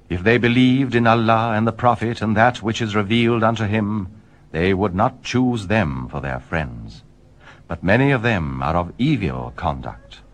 If they believed in Allah and the Prophet and that which is revealed unto him, they would not choose them for their friends. But many of them are of evil conduct.